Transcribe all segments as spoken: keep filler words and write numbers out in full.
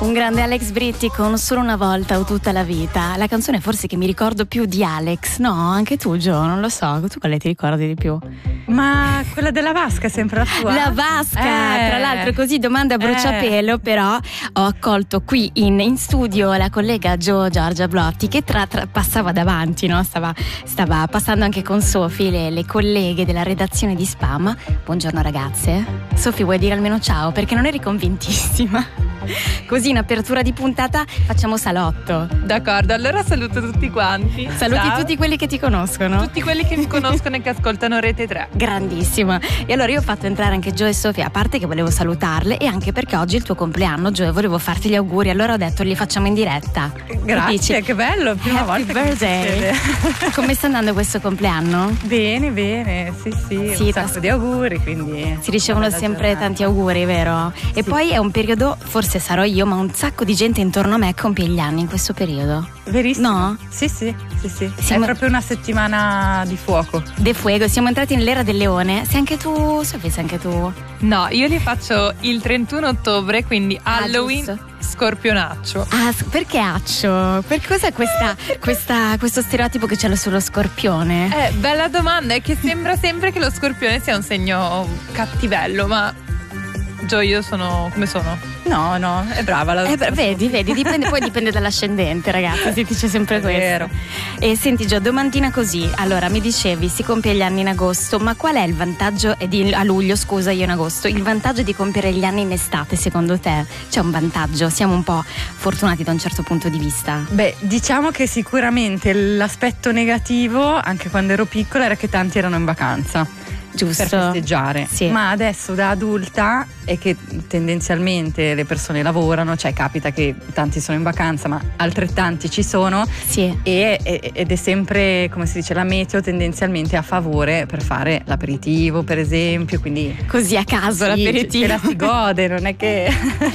Un grande Alex Britti con Solo una volta o tutta la vita. La canzone forse che mi ricordo più di Alex. No, anche tu, Gio, non lo so. Tu quale ti ricordi di più? Ma quella della vasca è sempre la tua? La vasca, eh. tra l'altro, così domanda a bruciapelo, eh. però ho accolto qui in, in studio la collega Gio Giorgia Blotti che tra, tra, passava davanti, no? Stava, stava passando anche con Sofì, le, le colleghe della redazione di Spam. Buongiorno ragazze. Sofì, vuoi dire almeno ciao? Perché non eri convintissima. Così in apertura di puntata facciamo salotto. D'accordo, allora saluto tutti quanti. Saluti Ciao. Tutti quelli che ti conoscono. Tutti quelli che mi conoscono e che ascoltano Rete tre. Grandissima. E allora io ho fatto entrare anche Gio e Sofia, a parte che volevo salutarle e anche perché oggi è il tuo compleanno, Gio, e volevo farti gli auguri. Allora ho detto li facciamo in diretta. Grazie, che bello, prima Happy volta birthday. che Come sta andando questo compleanno? Bene, bene, sì, sì, sì un sacco tas- di auguri, quindi si ricevono sempre giornata. Tanti auguri, vero? E sì. Poi è un periodo, forse sarò io, ma un sacco di gente intorno a me compie gli anni in questo periodo. Verissimo? No? Sì, sì, sì, sì. Siamo... È proprio una settimana di fuoco. De fuego, siamo entrati nell'era del leone. Sei anche tu, Sofia, sei anche tu? No, io li faccio il trentuno ottobre, quindi ah, Halloween, giusto. Scorpionaccio. Ah, perché accio? Per cosa questa, questa, questo stereotipo che c'è sullo scorpione? Eh, bella domanda, è che sembra sempre che lo scorpione sia un segno cattivello, ma Gio, io sono come sono? No, no, è brava la eh, vedi, vedi, dipende, poi dipende dall'ascendente, ragazzi, si dice sempre questo. Vero. E senti Gio, domandina così, allora mi dicevi si compie gli anni in agosto, ma qual è il vantaggio, eh, di, a luglio scusa, io in agosto, il vantaggio di compiere gli anni in estate secondo te? C'è un vantaggio? Siamo un po' fortunati da un certo punto di vista? Beh, diciamo che sicuramente l'aspetto negativo, anche quando ero piccola, era che tanti erano in vacanza. Giusto. Per festeggiare, sì. Ma adesso da adulta è che tendenzialmente le persone lavorano, cioè capita che tanti sono in vacanza ma altrettanti ci sono, sì. e, ed è sempre, come si dice, la meteo tendenzialmente a favore per fare l'aperitivo per esempio, quindi così a caso sì, l'aperitivo ce la si gode, non è che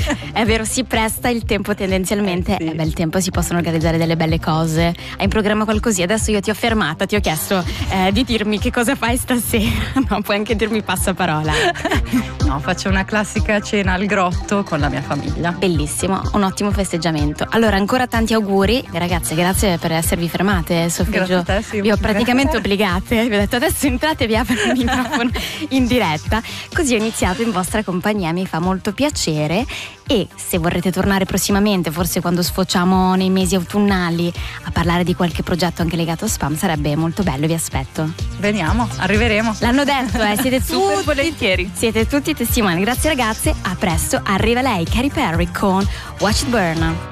è vero, si presta il tempo tendenzialmente, eh sì. È bel tempo, si possono organizzare delle belle cose. Hai in programma qualcosì? Adesso io ti ho fermata, ti ho chiesto eh, di dirmi che cosa fai stasera. No, puoi anche dirmi passaparola. No, faccio una classica cena al grotto con la mia famiglia. Bellissimo, un ottimo festeggiamento. Allora, ancora tanti auguri. Ragazze, grazie per esservi fermate, Sofia. Grazie a te, sì. Vi ho praticamente obbligate. Vi ho detto adesso entrate e vi apro il microfono in diretta. Così ho iniziato in vostra compagnia, mi fa molto piacere. E se vorrete tornare prossimamente, forse quando sfociamo nei mesi autunnali, a parlare di qualche progetto anche legato a Spam, sarebbe molto bello, vi aspetto. Veniamo, arriveremo. L'hanno detto, eh, siete super tutti, volentieri. Siete tutti testimoni. Grazie ragazze, a presto. Arriva lei, Katy Perry con Watch It Burn.